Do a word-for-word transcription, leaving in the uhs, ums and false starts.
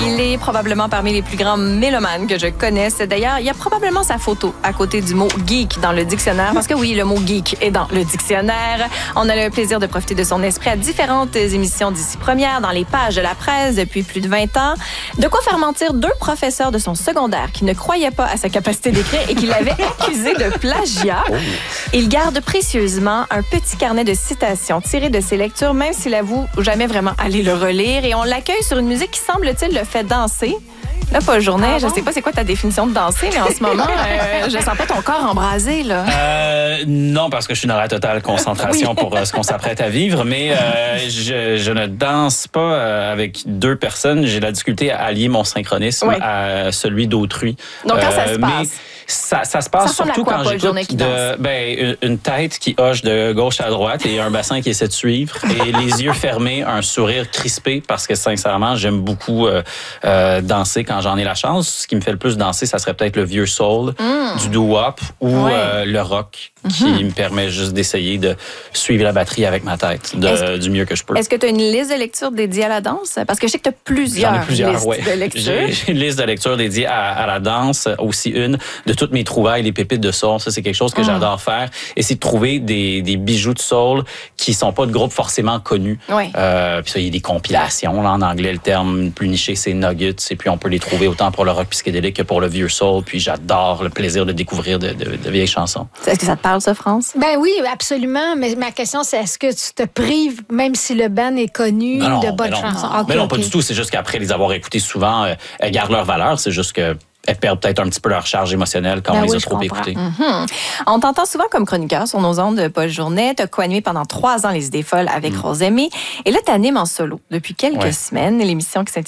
Il est probablement parmi les plus grands mélomanes que je connaisse. D'ailleurs, il y a probablement sa photo à côté du mot geek dans le dictionnaire. Parce que oui, le mot geek est dans le dictionnaire. On a le plaisir de profiter de son esprit à différentes émissions d'ici première dans les pages de la presse depuis plus de vingt ans. De quoi faire mentir deux professeurs de son secondaire qui ne croyaient pas à sa capacité d'écrire et qui l'avaient accusé de plagiat. Il garde précieusement un petit carnet de citations tirées de ses lectures, même s'il avoue jamais vraiment aller le relire. Et on l'accueille sur une musique qui, semble-t-il, le fait danser. Là, Paul Journet, ah bon? Je sais pas c'est quoi ta définition de danser, mais en ce moment, euh, je sens pas ton corps embrasé, là. Euh, non, parce que je suis dans la totale concentration oui. pour euh, ce qu'on s'apprête à vivre, mais euh, je, je ne danse pas euh, avec deux personnes. J'ai la difficulté à allier mon synchronisme oui. à celui d'autrui. Donc, quand euh, ça se passe? Ça, ça se passe ça surtout quoi, quand j'écoute de, ben, une tête qui hoche de gauche à droite et un bassin qui essaie de suivre et les yeux fermés, un sourire crispé parce que sincèrement, j'aime beaucoup euh, euh, danser quand j'en ai la chance. Ce qui me fait le plus danser, ça serait peut-être le vieux soul, mm. du doo-wop ou ouais. euh, le rock qui mm-hmm. me permet juste d'essayer de suivre la batterie avec ma tête de, que, du mieux que je peux. Est-ce que tu as une liste de lecture dédiée à la danse? Parce que je sais que tu as plusieurs, J'en ai plusieurs listes ouais. de lecture. J'ai, j'ai une liste de lecture dédiée à, à la danse, aussi une de toutes mes trouvailles, les pépites de soul. Ça, c'est quelque chose que mm. j'adore faire. Essayer de trouver des, des bijoux de soul qui sont pas de groupes forcément connus. Oui. Euh, puis ça, il y a des compilations. Là, en anglais, le terme plus niché, c'est nuggets. Et puis, on peut les trouver autant pour le rock psychédélique que pour le vieux soul. Puis, j'adore le plaisir de découvrir de, de, de vieilles chansons. Est-ce que ça te parle, ça, France? Ben oui, absolument. Mais ma question, c'est est-ce que tu te prives, même si le band est connu, non, de bonnes non, chansons? Mais okay, non, okay. pas du tout. C'est juste qu'après les avoir écoutées souvent, euh, elles gardent leur valeur. C'est juste que elles perdent peut-être un petit peu leur charge émotionnelle quand ben on les oui, a trop écoutées. Mm-hmm. On t'entend souvent comme chroniqueur sur nos ondes, Paul Journet. Tu as co-animé pendant trois ans Les Idées folles avec mm. Rose Aimée. Et là, tu animes en solo depuis quelques ouais. semaines l'émission qui s'intitule